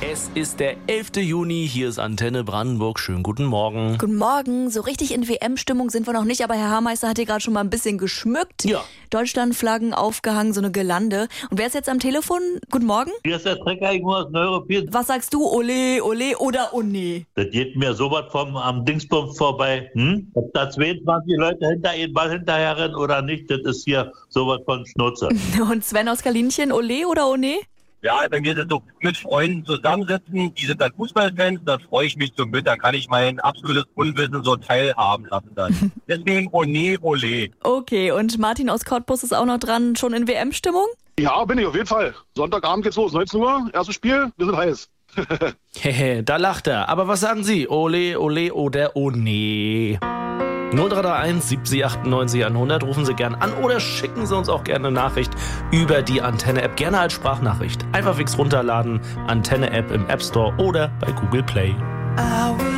Es ist der 11. Juni, hier ist Antenne Brandenburg. Schönen guten Morgen. Guten Morgen. So richtig in WM-Stimmung sind wir noch nicht, aber Herr Haarmeister hat hier gerade schon mal ein bisschen geschmückt. Ja. Deutschlandflaggen aufgehangen, so eine Girlande. Und wer ist jetzt am Telefon? Guten Morgen. Hier ist der Trecker irgendwo aus Neuruppin. Was sagst du? Ole, ole oder oh nee? Das geht mir so was am Dingsbums vorbei. Ob da 22 Leute hinter ihren Ball hinterher rennen oder nicht, das ist hier sowas von Schnurze. Und Sven aus Kalinchen, ole oder oh nee? Ja, wenn wir so mit Freunden zusammensitzen, die sind dann Fußballfans, dann freue ich mich so mit, da kann ich mein absolutes Unwissen so teilhaben lassen dann. Deswegen oh nee, ole. Okay, und Martin aus Cottbus ist auch noch dran, schon in WM-Stimmung? Ja, bin ich auf jeden Fall. Sonntagabend geht's los, 19 Uhr, erstes Spiel, wir sind heiß. Hehe, da lacht er. Aber was sagen Sie? Ole, ole oder oh nee? 0331 70 98 100. Rufen Sie gern an oder schicken Sie uns auch gerne eine Nachricht über die Antenne-App. Gerne als Sprachnachricht. Einfach fix runterladen. Antenne-App im App Store oder bei Google Play.